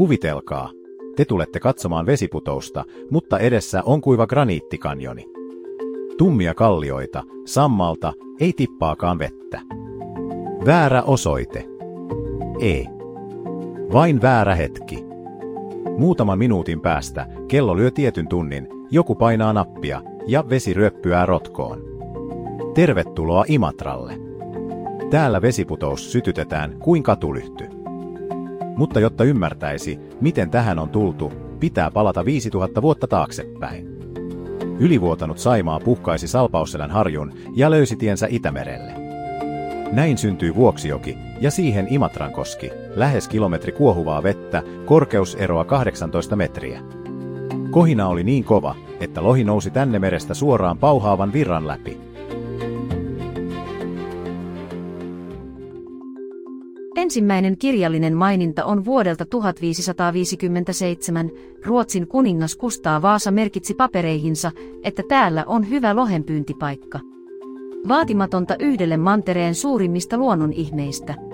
Kuvitelkaa, te tulette katsomaan vesiputousta, mutta edessä on kuiva graniittikanjoni. Tummia kallioita, sammalta, ei tippaakaan vettä. Väärä osoite. Ei. Vain väärä hetki. Muutaman minuutin päästä kello lyö tietyn tunnin, joku painaa nappia ja vesi ryöppyää rotkoon. Tervetuloa Imatralle. Täällä vesiputous sytytetään kuin katulyhty. Mutta jotta ymmärtäisi, miten tähän on tultu, pitää palata 5000 vuotta taaksepäin. Ylivuotanut Saimaa puhkaisi Salpausselän harjun ja löysi tiensä Itämerelle. Näin syntyi Vuoksijoki ja siihen Imatrankoski, lähes kilometri kuohuvaa vettä, korkeuseroa 18 metriä. Kohina oli niin kova, että lohi nousi tänne merestä suoraan pauhaavan virran läpi. Ensimmäinen kirjallinen maininta on vuodelta 1557. Ruotsin kuningas Kustaa Vaasa merkitsi papereihinsa, että täällä on hyvä lohenpyyntipaikka. Vaatimatonta yhdelle mantereen suurimmista luonnonihmeistä.